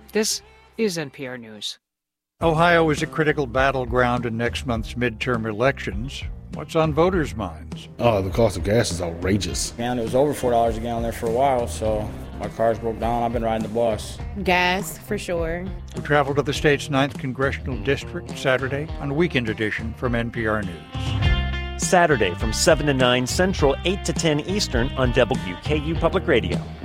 This is NPR News. Ohio is a critical battleground in next month's midterm elections. What's on voters' minds? Oh, the cost of gas is outrageous. And it was over $4 a gallon there for a while, so my car's broke down. I've been riding the bus. Gas, for sure. We travel to the state's 9th Congressional District Saturday on Weekend Edition from NPR News. Saturday from 7 to 9 Central, 8 to 10 Eastern on WKU Public Radio.